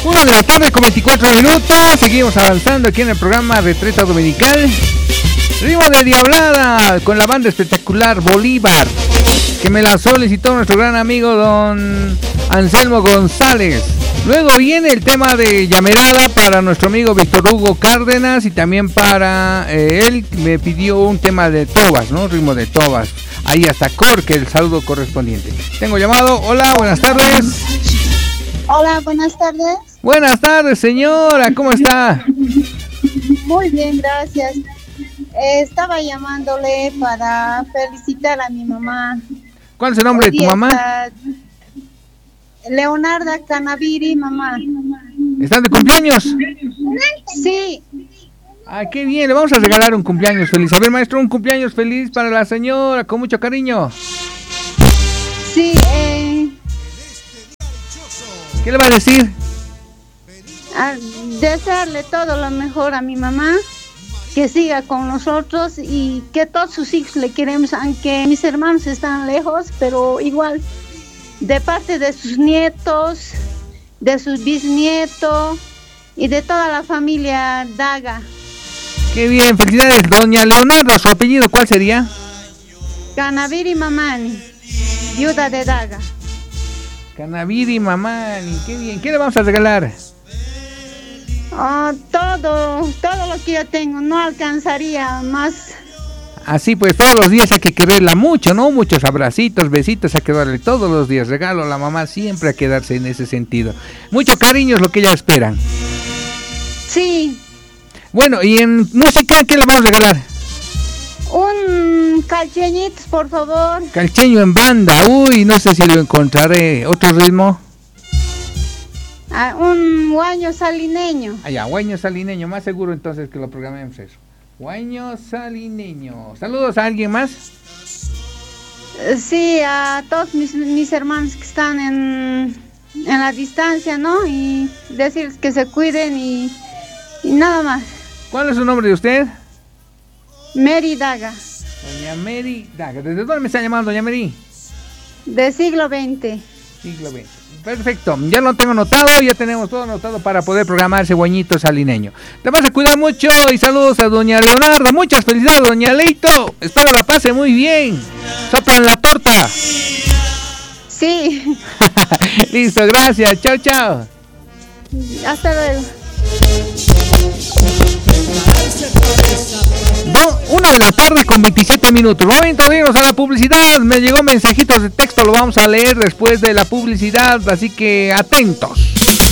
1 de la tarde con 24 minutos. Seguimos avanzando aquí en el programa Retreta Dominical. Ritmo de Diablada con la banda espectacular Bolívar, que me la solicitó nuestro gran amigo don Anselmo González. Luego viene el tema de Llamerada para nuestro amigo Víctor Hugo Cárdenas, y también para él me pidió un tema de Tobas, ¿no? Ritmo de Tobas. Ahí hasta Corque, el saludo correspondiente. Tengo llamado. Hola, buenas tardes. Hola, buenas tardes. Buenas tardes, señora. ¿Cómo está? Muy bien, gracias. Estaba llamándole para felicitar a mi mamá. ¿Cuál es el nombre de tu mamá? Leonarda Canaviri, mamá. ¿Están de cumpleaños? Sí. Ah, qué bien, le vamos a regalar un cumpleaños feliz. A ver, maestro, un cumpleaños feliz para la señora, con mucho cariño. Sí, ¿Qué le va a decir? Desearle todo lo mejor a mi mamá, que siga con nosotros y que todos sus hijos le queremos, aunque mis hermanos están lejos, pero igual, de parte de sus nietos, de sus bisnietos y de toda la familia Daga. Qué bien, felicidades, doña Leonarda. ¿Su apellido cuál sería? Canaviri Mamani, viuda de Daga. Canaviri Mamani, qué bien. ¿Qué le vamos a regalar? Todo lo que yo tengo, no alcanzaría más. Así pues, todos los días hay que quererla mucho, ¿no? Muchos abracitos, besitos, hay que darle todos los días. Regalo a la mamá, siempre hay que darse en ese sentido. Mucho cariño es lo que ella esperan. Sí. Bueno, y en música, ¿qué le vamos a regalar? Un calcheñito, por favor. Calcheño en banda, uy, no sé si lo encontraré. ¿Otro ritmo? Un guaño salineño. Allá, guaño salineño, más seguro entonces que lo programemos eso. Guaño salineño. ¿Saludos a alguien más? Sí, a todos mis hermanos que están en la distancia, ¿no? Y decirles que se cuiden y nada más. ¿Cuál es su nombre de usted? Mary Daga. Doña Mary Daga. ¿Desde dónde me está llamando, doña Mary? De siglo XX. Siglo XX. Perfecto, ya lo tengo anotado, ya tenemos todo anotado para poder programar ese guañito salineño. Te vas a cuidar mucho y saludos a doña Leonardo. Muchas felicidades, doña Leito. Espero la pase muy bien. Soplan la torta. Sí. Listo, gracias. Chao, chao. Hasta luego. 1 de la tarde con 27 minutos. Momento de irnos a la publicidad. Me llegó mensajitos de texto, lo vamos a leer después de la publicidad, así que atentos.